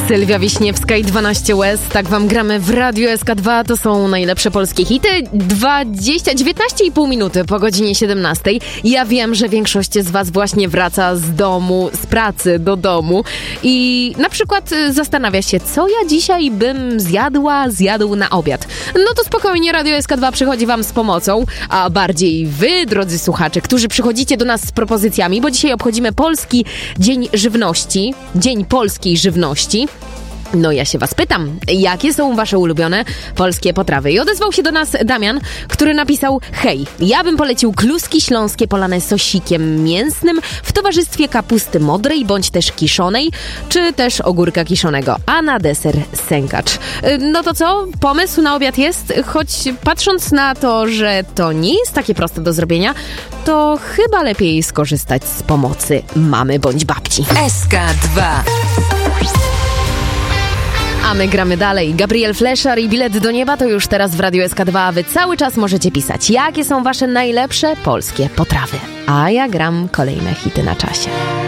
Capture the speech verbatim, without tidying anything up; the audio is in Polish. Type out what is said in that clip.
Sylwia Wiśniewska i dwanaście łez. Tak wam gramy w Radiu S K dwa. To są najlepsze polskie hity. dwadzieścia, dziewiętnaście i pół minuty po godzinie siedemnastej. Ja wiem, że większość z was właśnie wraca z domu, z pracy do domu i na przykład zastanawia się, co ja dzisiaj bym zjadła, zjadł na obiad. No to spokojnie, Radio S K dwa przychodzi wam z pomocą, a bardziej wy, drodzy słuchacze, którzy przychodzicie do nas z propozycjami, bo dzisiaj obchodzimy Polski Dzień Żywności, Dzień Polskiej Żywności. No ja się was pytam, jakie są wasze ulubione polskie potrawy? I odezwał się do nas Damian, który napisał: hej, ja bym polecił kluski śląskie polane sosikiem mięsnym w towarzystwie kapusty modrej bądź też kiszonej, czy też ogórka kiszonego, a na deser sękacz. No to co? Pomysł na obiad jest? Choć patrząc na to, że to nie jest takie proste do zrobienia, to chyba lepiej skorzystać z pomocy mamy bądź babci. S K dwa. A my gramy dalej. Gabriel Fleszar i Bilet do nieba to już teraz w Radiu S K dwa, a wy cały czas możecie pisać, jakie są wasze najlepsze polskie potrawy. A ja gram kolejne hity na czasie.